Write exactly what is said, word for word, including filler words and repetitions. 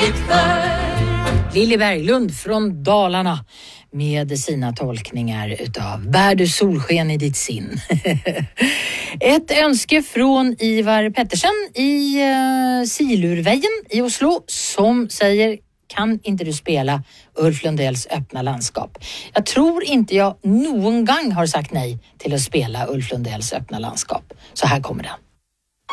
Lilly Berglund från Dalarna med sina tolkningar utav Bär du solsken i ditt sinn. Ett önske från Ivar Pettersen i uh, Silurvägen i Oslo som säger: kan inte du spela Ulf Lundells öppna landskap? Jag tror inte jag någon gång har sagt nej till att spela Ulf Lundells öppna landskap. Så här kommer det.